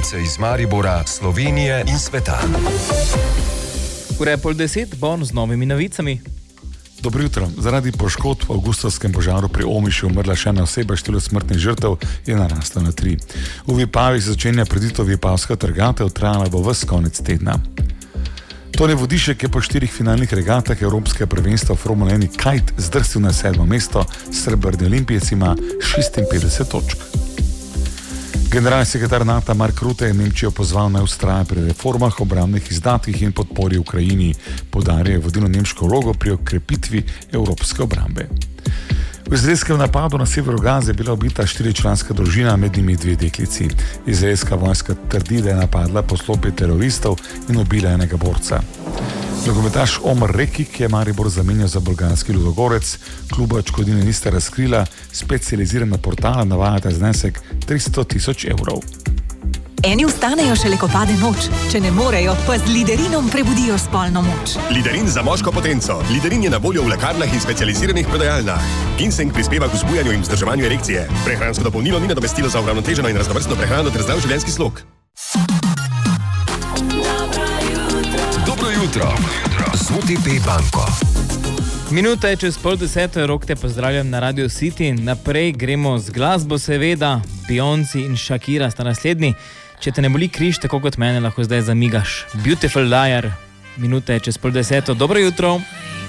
novice iz Maribora, Slovenije in sveta. Ura je 9:30, Bon z novimi novicami. Dobro jutro. Zaradi poškodb v avgustovskem požaru pri Omišu umrla še ena oseba, število smrtnih žrtev je naraslo na 3. V Vipavih začenja preditev Vipavska trgatev, trajala bo ves konec tedna. Toni Vodišek je po 4 finalnih regatah Evropskega prvenstva v Formula 1 kajt zdrstil na 7. mesto, srebrni olimpijec ima 56 točk. Generalni sekretar NATO Mark Rutte je Nemčijo pozval naj vztraja pri reformah, obrambnih izdatkih in podpori Ukrajini, poudarja vodilno nemško vlogo pri okrepitvi evropske obrambe. V izraelskem napadu na severu Gaze je bila ubita 4-članska družina, med njimi 2 deklici. Izraelska vojska trdi, da je napadla poslopje teroristov in ubila enega borca. Nogometaš Omar Rekik je Maribor zamenjal za bolgarski Ludogorec, kluba odškodnine nista razkrila, specializirana portala navajata znesek 300.000 evrov. Eni vstanejo šele, ko pade noč. Če ne morejo, pa z Liderinom prebudijo spolno moč. Liderin za moško potenco. Liderin je na voljo v lekarnah in specializiranih prodajalnah. Ginseng prispeva k vzbujanju in vzdrževanju erekcije. Prehransko dopolnilo ni nadomestilo za uravnoteženo in raznovrstno prehrano ter zdrav življenjski slog. Dobro jutro. Z OTP banko. Minuta je čez 9:30, Rok te pozdravljam na Radio City. Naprej gremo z glasbo, seveda. Beyoncé in Shakira sta naslednji. Če te ne boli križ, tako kot mene, lahko zdaj zamigaš. Beautiful Liar. Minuta je čez 9:30. Dobro jutro.